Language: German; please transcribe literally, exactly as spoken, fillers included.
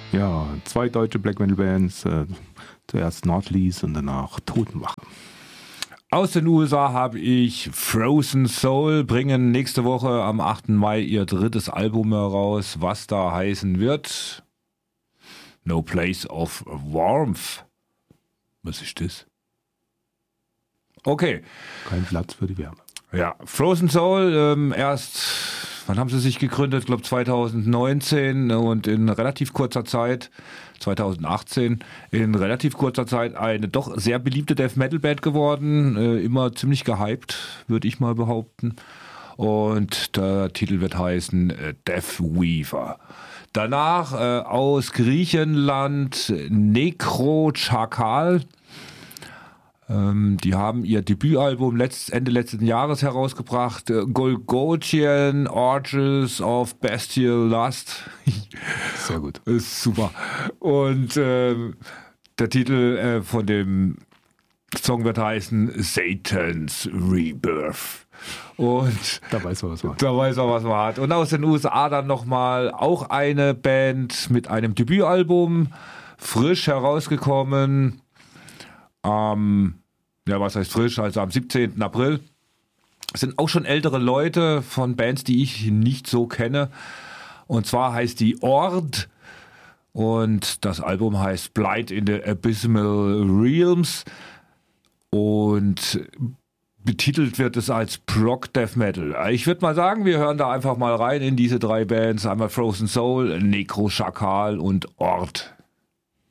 Ja, zwei deutsche Black Metal Bands, äh, zuerst Nordlies und danach Totenwache. Aus den U S A habe ich Frozen Soul, bringen nächste Woche am achten Mai ihr drittes Album heraus, was da heißen wird No Place of Warmth. Was ist das? Okay. Kein Platz für die Wärme. Ja, Frozen Soul, ähm, erst, wann haben sie sich gegründet? Ich glaube zwanzig neunzehn und in relativ kurzer Zeit, zwanzig achtzehn, in relativ kurzer Zeit eine doch sehr beliebte Death-Metal-Band geworden, äh, immer ziemlich gehypt, würde ich mal behaupten. Und der Titel wird heißen äh, Death Weaver. Danach äh, aus Griechenland Necrochakal. Ähm, die haben ihr Debütalbum letzt, Ende letzten Jahres herausgebracht. Äh, Golgothian Orgies of Bestial Lust. Sehr gut. Ist super. Und äh, der Titel äh, von dem Song wird heißen Satan's Rebirth. Und da weiß man, was man hat. Da weiß man, was man hat. Und aus den U S A dann nochmal auch eine Band mit einem Debütalbum, frisch herausgekommen. Ähm, ja, was heißt frisch? Also am siebzehnten April. Es sind auch schon ältere Leute von Bands, die ich nicht so kenne. Und zwar heißt die Ord. Und das Album heißt Blight in the Abysmal Realms. Und betitelt wird es als Prog Death Metal. Ich würde mal sagen, wir hören da einfach mal rein in diese drei Bands. Einmal Frozen Soul, Necrochakal und Ord.